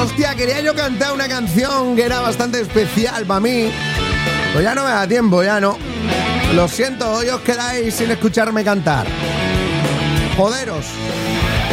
Hostia, quería yo cantar una canción que era bastante especial para mí. Pues ya no me da tiempo, ya no. Lo siento, hoy os quedáis sin escucharme cantar. Joderos.